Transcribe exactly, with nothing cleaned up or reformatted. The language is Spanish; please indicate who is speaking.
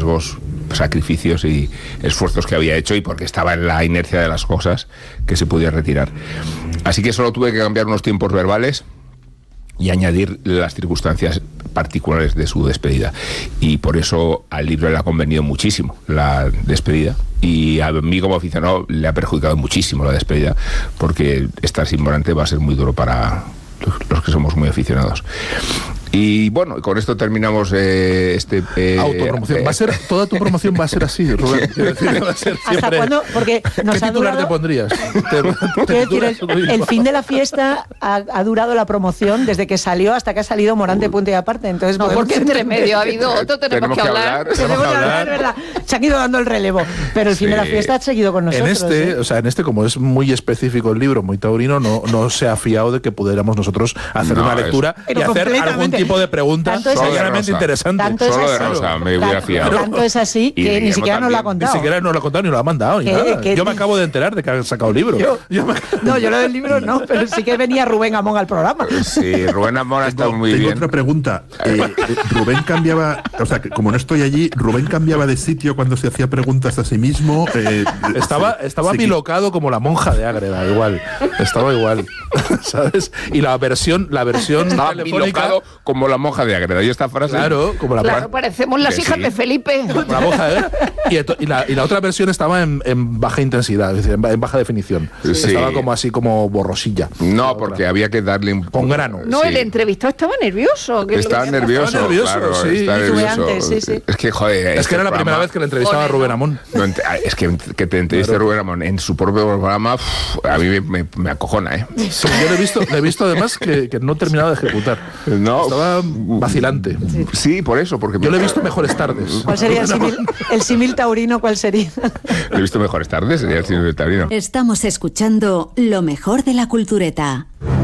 Speaker 1: riesgos, sacrificios y esfuerzos que había hecho, y porque estaba en la inercia de las cosas, que se podía retirar. Así que solo tuve que cambiar unos tiempos verbales y añadir las circunstancias particulares de su despedida, y por eso al libro le ha convenido muchísimo la despedida, y a mí como aficionado le ha perjudicado muchísimo la despedida, porque estar sin Morante va a ser muy duro para los que somos muy aficionados. Y bueno, con esto terminamos eh, este... Eh,
Speaker 2: Autopromoción. Va a ser, toda tu promoción va a ser así, Rubén. Quiero decir, va a ser siempre...
Speaker 3: ¿Hasta cuándo? Porque nos
Speaker 2: ¿Qué
Speaker 3: ha
Speaker 2: titular
Speaker 3: durado...
Speaker 2: te pondrías? Te, te
Speaker 3: Quiero decir, el, el fin de la fiesta ha, ha durado la promoción desde que salió hasta que ha salido Morante, punto y aparte. Entonces,
Speaker 4: no, porque entre medio ha habido otro, tenemos, tenemos que, que hablar. hablar.
Speaker 3: Tenemos que hablar, es verdad. Se ha ido dando el relevo, pero el fin sí. de la fiesta ha seguido con nosotros.
Speaker 2: En este,
Speaker 3: ¿eh?
Speaker 2: o sea, en este, como es muy específico el libro, muy taurino, no, no se ha fiado de que pudiéramos nosotros hacer no, una lectura y hacer algún tipo de pregunta realmente interesante.
Speaker 1: Tanto Solo de Rosa, me hubiera fiado.
Speaker 3: Tanto es así que ni siquiera nos lo ha contado.
Speaker 2: Ni siquiera nos lo ha contado ni lo ha mandado. Ni nada. Que, yo me acabo de enterar de que han sacado el libro.
Speaker 3: Yo,
Speaker 2: yo me...
Speaker 3: No, yo lo del libro no, pero sí que venía Rubén Amón al programa.
Speaker 1: Sí, Rubén Amón ha estado muy
Speaker 5: tengo
Speaker 1: bien.
Speaker 5: Otra pregunta. Eh, Rubén cambiaba, o sea, que como no estoy allí, Rubén cambiaba de sitio cuando se hacía preguntas a sí mismo. Eh,
Speaker 2: estaba
Speaker 5: se,
Speaker 2: estaba
Speaker 5: se
Speaker 2: bilocado como la monja de Ágreda, igual. Estaba igual. ¿Sabes? Y la versión, la versión
Speaker 1: estaba bilocado como la monja de Ágreda. Y esta frase.
Speaker 2: Claro, como la
Speaker 4: claro, parecemos las hijas sí. de Felipe.
Speaker 2: La monja de y, y, la, y la otra versión estaba en, en baja intensidad, es decir, en, en baja definición. Sí. Estaba como así como borrosilla.
Speaker 1: No, porque otra. había que darle un
Speaker 2: con grano.
Speaker 4: No, sí. el entrevistado estaba nervioso.
Speaker 1: Que estaba, nervioso,
Speaker 2: estaba nervioso,
Speaker 1: claro,
Speaker 2: sí.
Speaker 1: Está nervioso.
Speaker 3: Antes, sí, sí.
Speaker 1: Es que joder.
Speaker 2: Es
Speaker 1: este
Speaker 2: que era la
Speaker 1: programa,
Speaker 2: primera vez que le entrevistaba Joder, a Rubén Amón.
Speaker 1: No, es que que te entreviste claro. Rubén Amón en su propio programa, uf, a mí me, me, me acojona, ¿eh?
Speaker 2: Sí, yo le he visto, le he visto además que, que no terminaba de ejecutar.
Speaker 1: No.
Speaker 2: Estaba vacilante.
Speaker 1: Sí, sí por eso, porque
Speaker 2: yo le he visto mejores tardes.
Speaker 3: ¿Cuál sería el símil, el símil taurino? ¿Cuál sería?
Speaker 1: Le he visto mejores tardes, sería el símil taurino.
Speaker 6: Estamos escuchando lo mejor de la cultureta.